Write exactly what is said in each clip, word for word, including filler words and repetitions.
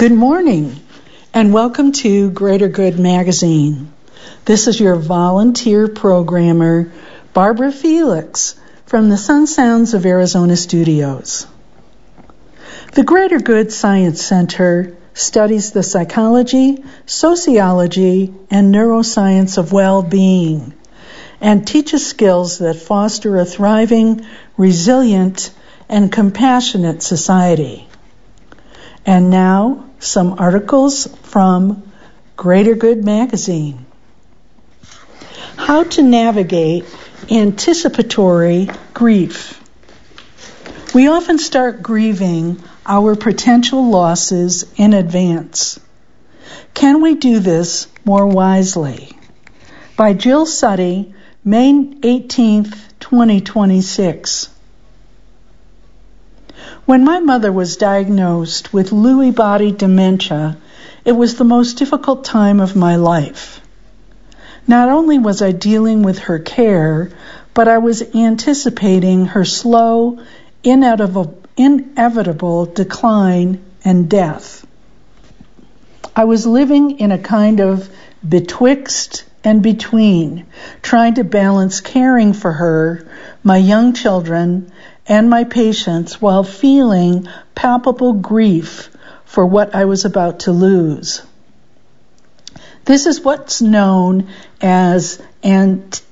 Good morning, and welcome to Greater Good Magazine. This is your volunteer programmer, Barbara Felix, from the Sun Sounds of Arizona studios. The Greater Good Science Center studies the psychology, sociology, and neuroscience of well-being and teaches skills that foster a thriving, resilient, and compassionate society. And now, some articles from Greater Good Magazine. How to navigate anticipatory grief. We often start grieving our potential losses in advance. Can we do this more wisely? By Jill Suttie, May eighteenth, twenty twenty-six. When my mother was diagnosed with Lewy body dementia, it was the most difficult time of my life. Not only was I dealing with her care, but I was anticipating her slow, inevitable, inevitable decline and death. I was living in a kind of betwixt and between, trying to balance caring for her, my young children, and my patients while feeling palpable grief for what I was about to lose. This is what's known as ant-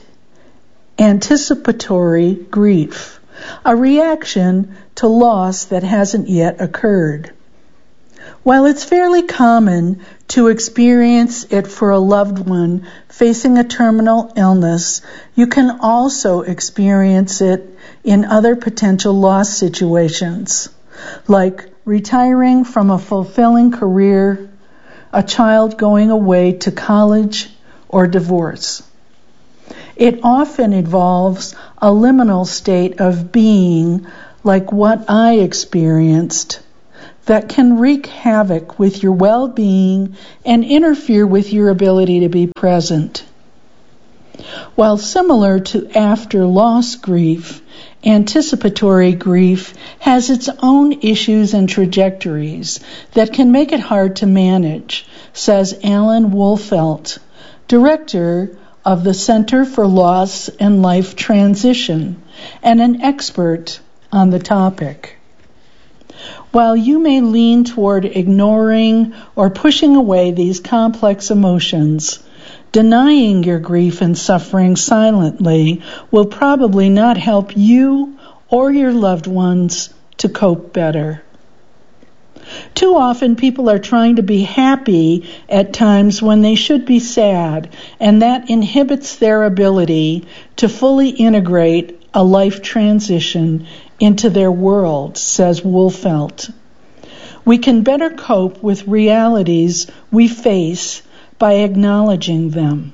anticipatory grief, a reaction to loss that hasn't yet occurred. While it's fairly common to experience it for a loved one facing a terminal illness, you can also experience it in other potential loss situations, like retiring from a fulfilling career, a child going away to college, or divorce. It often involves a liminal state of being like what I experienced that can wreak havoc with your well-being and interfere with your ability to be present. While similar to after-loss grief, anticipatory grief has its own issues and trajectories that can make it hard to manage, says Alan Wolfelt, director of the Center for Loss and Life Transition and an expert on the topic. While you may lean toward ignoring or pushing away these complex emotions, denying your grief and suffering silently will probably not help you or your loved ones to cope better. Too often people are trying to be happy at times when they should be sad, and that inhibits their ability to fully integrate a life transition into their world, says Wolfelt. We can better cope with realities we face by acknowledging them.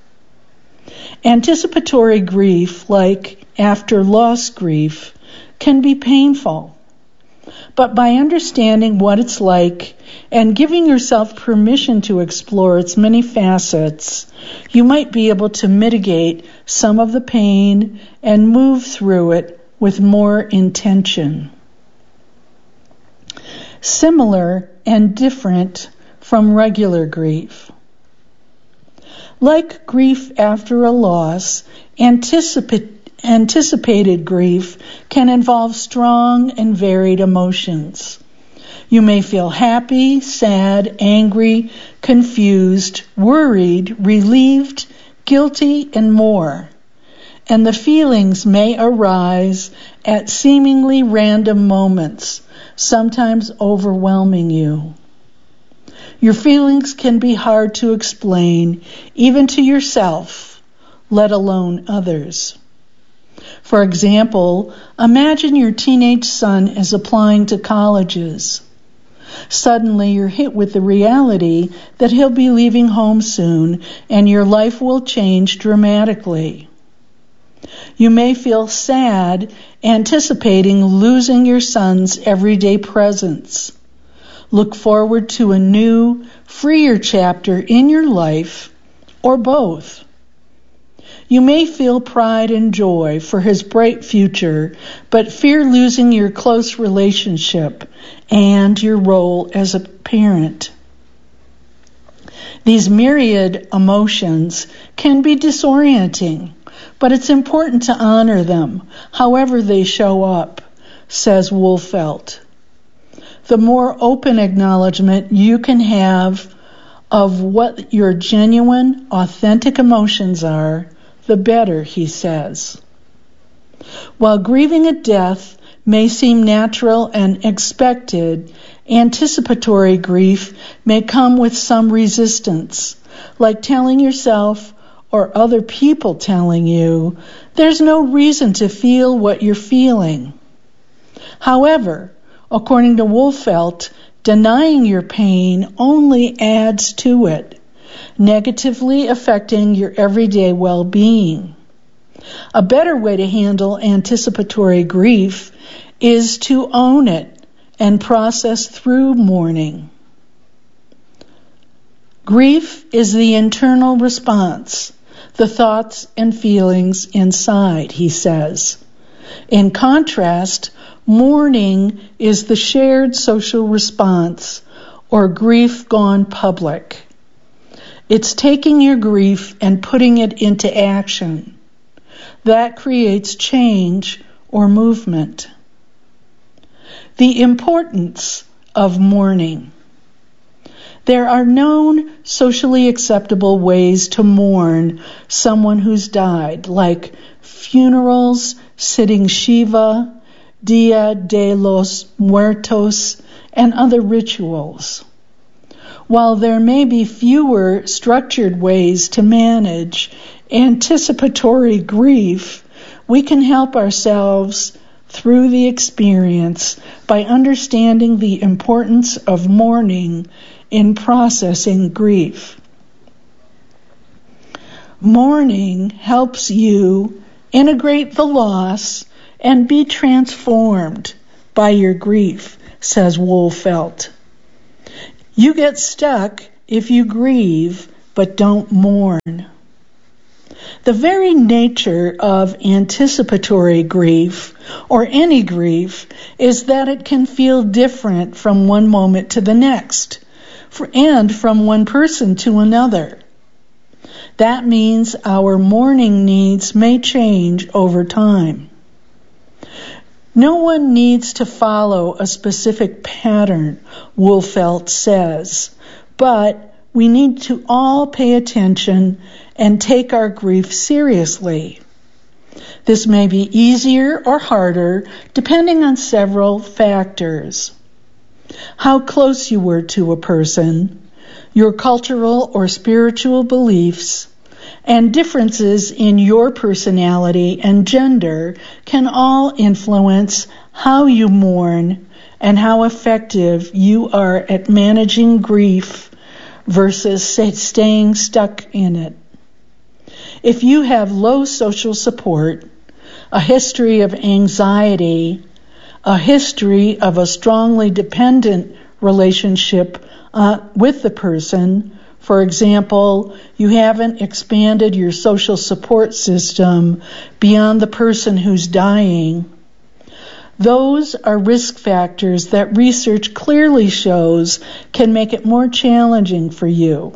Anticipatory grief, like after-loss grief, can be painful. But by understanding what it's like and giving yourself permission to explore its many facets, you might be able to mitigate some of the pain and move through it with more intention. Similar and different from regular grief. Like grief after a loss, anticipate, anticipated grief can involve strong and varied emotions. You may feel happy, sad, angry, confused, worried, relieved, guilty, and more. And the feelings may arise at seemingly random moments, sometimes overwhelming you. Your feelings can be hard to explain, even to yourself, let alone others. For example, imagine your teenage son is applying to colleges. Suddenly you're hit with the reality that he'll be leaving home soon and your life will change dramatically. You may feel sad, anticipating losing your son's everyday presence. Look forward to a new, freer chapter in your life, or both. You may feel pride and joy for his bright future, but fear losing your close relationship and your role as a parent. These myriad emotions can be disorienting, but it's important to honor them, however they show up, says Wolfelt. The more open acknowledgement you can have of what your genuine, authentic emotions are, the better, he says. While grieving a death may seem natural and expected, anticipatory grief may come with some resistance, like telling yourself or other people telling you there's no reason to feel what you're feeling. However, according to Wolfelt, denying your pain only adds to it, negatively affecting your everyday well-being. A better way to handle anticipatory grief is to own it and process through mourning. Grief is the internal response, the thoughts and feelings inside, he says. In contrast, mourning is the shared social response, or grief gone public. It's taking your grief and putting it into action. That creates change or movement. The importance of mourning. There are known socially acceptable ways to mourn someone who's died, like funerals, sitting Shiva, Dia de los Muertos, and other rituals. While there may be fewer structured ways to manage anticipatory grief, we can help ourselves through the experience by understanding the importance of mourning in processing grief. Mourning helps you integrate the loss and be transformed by your grief, says Wolfelt. You get stuck if you grieve but don't mourn. The very nature of anticipatory grief, or any grief, is that it can feel different from one moment to the next, and from one person to another. That means our mourning needs may change over time. No one needs to follow a specific pattern, Wolfelt says, but we need to all pay attention and take our grief seriously. This may be easier or harder depending on several factors. How close you were to a person, your cultural or spiritual beliefs, and differences in your personality and gender can all influence how you mourn and how effective you are at managing grief versus staying stuck in it. If you have low social support, a history of anxiety, a history of a strongly dependent relationship uh, with the person, for example, you haven't expanded your social support system beyond the person who's dying, those are risk factors that research clearly shows can make it more challenging for you.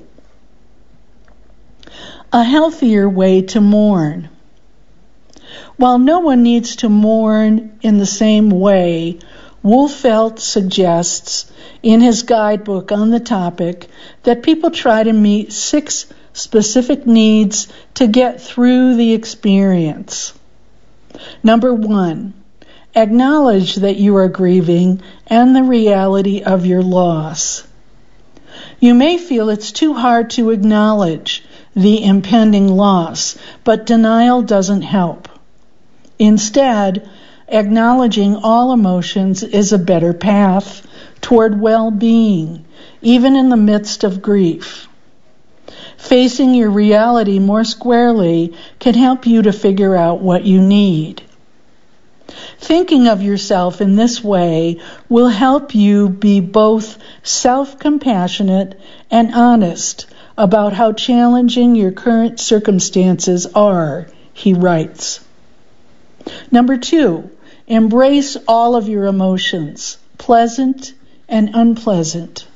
A healthier way to mourn. While no one needs to mourn in the same way, Wolfelt suggests in his guidebook on the topic that people try to meet six specific needs to get through the experience. Number one, acknowledge that you are grieving and the reality of your loss. You may feel it's too hard to acknowledge the impending loss, but denial doesn't help. Instead, acknowledging all emotions is a better path toward well-being, even in the midst of grief. Facing your reality more squarely can help you to figure out what you need. Thinking of yourself in this way will help you be both self-compassionate and honest about how challenging your current circumstances are, he writes. Number two, embrace all of your emotions, pleasant and unpleasant.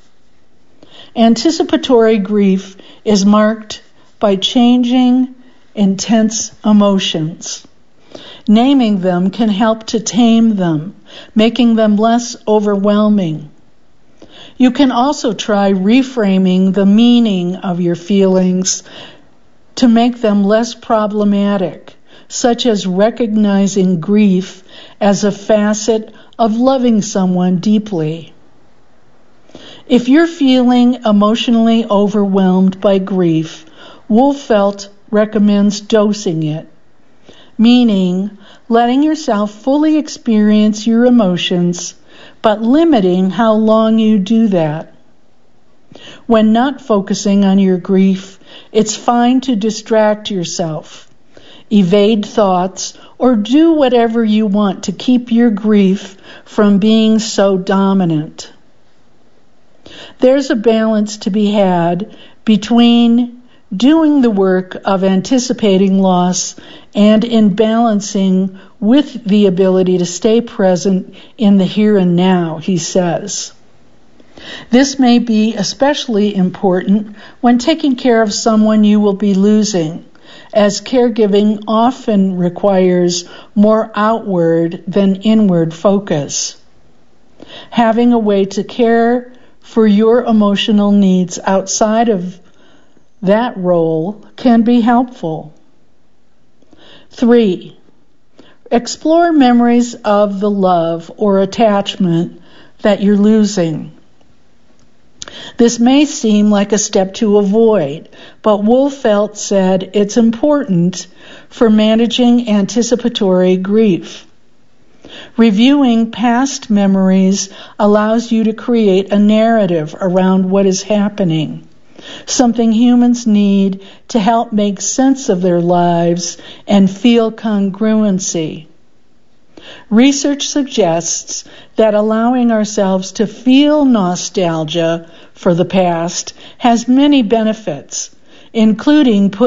Anticipatory grief is marked by changing, intense emotions. Naming them can help to tame them, making them less overwhelming. You can also try reframing the meaning of your feelings to make them less problematic, such as recognizing grief as a facet of loving someone deeply. If you're feeling emotionally overwhelmed by grief, Wolfelt recommends dosing it, meaning letting yourself fully experience your emotions, but limiting how long you do that. When not focusing on your grief, it's fine to distract yourself, evade thoughts, or do whatever you want to keep your grief from being so dominant. There's a balance to be had between doing the work of anticipating loss and in balancing with the ability to stay present in the here and now, he says. This may be especially important when taking care of someone you will be losing, as caregiving often requires more outward than inward focus. Having a way to care for your emotional needs outside of that role can be helpful. Three, explore memories of the love or attachment that you're losing. This may seem like a step to avoid, but Wolfelt said it's important for managing anticipatory grief. Reviewing past memories allows you to create a narrative around what is happening, something humans need to help make sense of their lives and feel congruency. Research suggests that allowing ourselves to feel nostalgia for the past has many benefits, including putting